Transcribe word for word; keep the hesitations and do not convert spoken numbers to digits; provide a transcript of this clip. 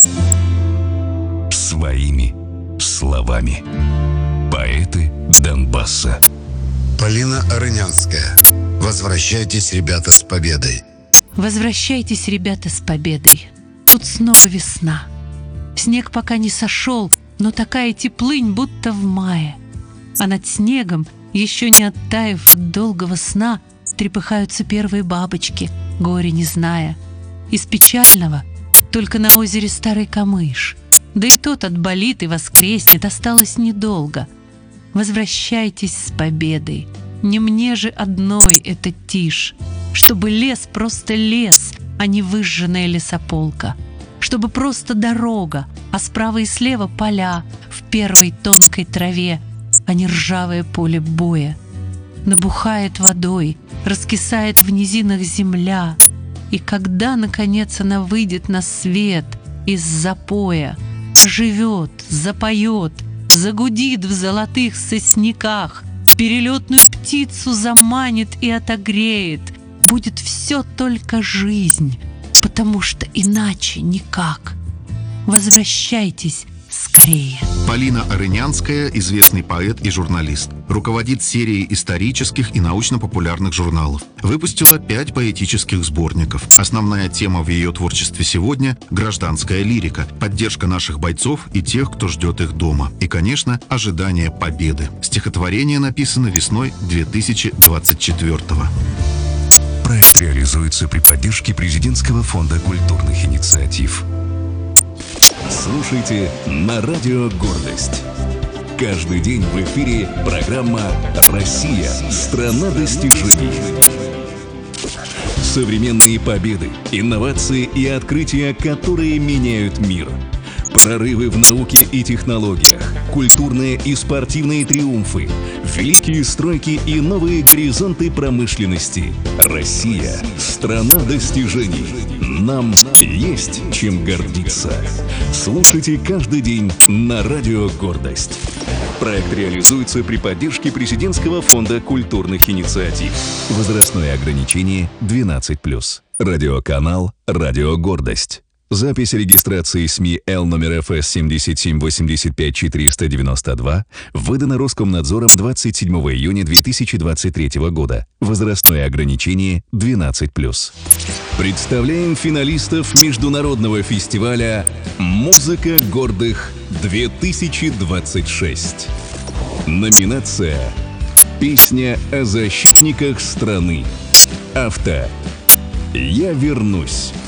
Своими словами. Поэты Донбасса. Полина Арынянская. Возвращайтесь, ребята, с победой. Возвращайтесь, ребята, с победой. Тут снова весна. Снег пока не сошел, но такая теплынь, будто в мае. А над снегом, еще не оттаив от долгого сна, трепыхаются первые бабочки, горе не зная. Из печального только на озере старый камыш. Да и тот отболит и воскреснет, осталось недолго. Возвращайтесь с победой. Не мне же одной эта тишь. Чтобы лес просто лес, а не выжженная лесополка. Чтобы просто дорога, а справа и слева поля в первой тонкой траве, а не ржавое поле боя. Набухает водой, раскисает в низинах земля. И когда, наконец, она выйдет на свет из запоя, оживет, запоет, загудит в золотых сосняках, перелетную птицу заманит и отогреет, будет все только жизнь, потому что иначе никак. Возвращайтесь скорее. Полина Арынянская, известный поэт и журналист. Руководит серией исторических и научно-популярных журналов. Выпустила пять поэтических сборников. Основная тема в ее творчестве сегодня – гражданская лирика, поддержка наших бойцов и тех, кто ждет их дома. И, конечно, ожидание победы. Стихотворение написано весной две тысячи двадцать четвёртого. Проект реализуется при поддержке Президентского фонда культурных инициатив. Слушайте на радио «Гордость». Каждый день в эфире программа «Россия. Страна достижений». Современные победы, инновации и открытия, которые меняют мир. Прорывы в науке и технологиях, культурные и спортивные триумфы, великие стройки и новые горизонты промышленности. Россия – страна достижений. Нам есть чем гордиться. Слушайте каждый день на радио «Гордость». Проект реализуется при поддержке Президентского фонда культурных инициатив. Возрастное ограничение двенадцать плюс. Радиоканал «Радио Гордость». Запись регистрации СМИ Л номер эф эс семь семь восемь пять четыре девять два выдана Роскомнадзором двадцать седьмого июня две тысячи двадцать третьего года. Возрастное ограничение двенадцать плюс. Представляем финалистов международного фестиваля «Музыка гордых-две тысячи двадцать шесть». Номинация «Песня о защитниках страны». Авто «Я вернусь».